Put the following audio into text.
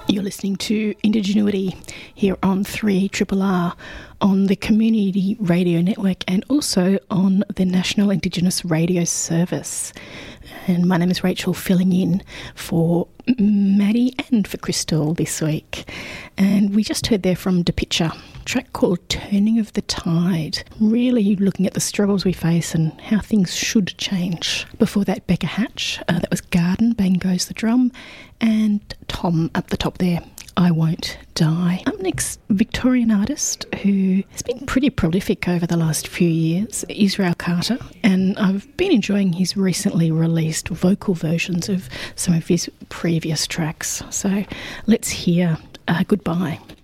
You're listening to Indigenuity here on 3RRR on the Community Radio Network and also on the National Indigenous Radio Service. And my name is Rachel, filling in for Maddie and for Crystal this week. And we just heard there from DePitcher, a track called Turning of the Tide, really looking at the struggles we face and how things should change. Before that, Becca Hatch, that was Garden, Bang Goes the Drum, and Tom up the top there, I Won't Die. Up next, Victorian artist who has been pretty prolific over the last few years, Israel Carter, and I've been enjoying his recently released vocal versions of some of his previous tracks. So let's hear Goodbye.